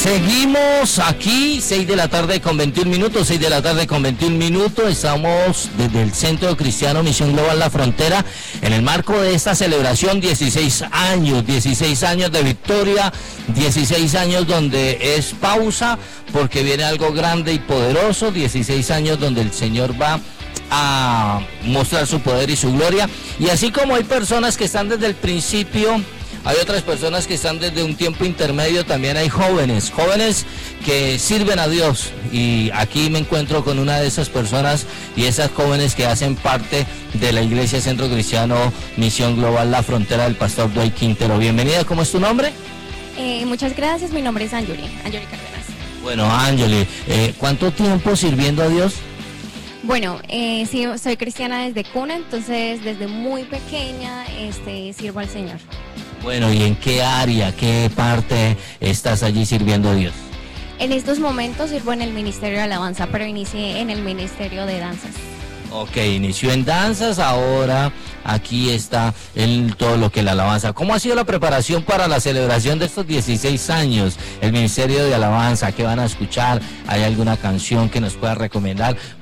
Seguimos aquí, 6 de la tarde con 21 minutos, 6 de la tarde con 21 minutos, estamos desde el Centro Cristiano Misión Global La Frontera, en el marco de esta celebración, 16 años de victoria, 16 años donde es pausa, porque viene algo grande y poderoso, 16 años donde el Señor va a mostrar su poder y su gloria, y así como hay personas que están desde el principio, hay otras personas que están desde un tiempo intermedio, también hay jóvenes que sirven a Dios, y aquí me encuentro con una de esas personas y esas jóvenes que hacen parte de la Iglesia Centro Cristiano Misión Global La Frontera del pastor Dwight Quintero. Bienvenida, ¿cómo es tu nombre? Muchas gracias, mi nombre es Anjoli Cárdenas. Bueno, Anjoli, ¿cuánto tiempo sirviendo a Dios? Bueno, sí, soy cristiana desde cuna, entonces desde muy pequeña sirvo al Señor. Bueno, ¿y en qué área, qué parte estás allí sirviendo a Dios? En estos momentos sirvo en el Ministerio de Alabanza, pero inicié en el Ministerio de Danzas. Ok, inició en danzas, ahora aquí está en todo lo que es la alabanza. ¿Cómo ha sido la preparación para la celebración de estos 16 años? El Ministerio de Alabanza, ¿qué van a escuchar? ¿Hay alguna canción que nos pueda recomendar?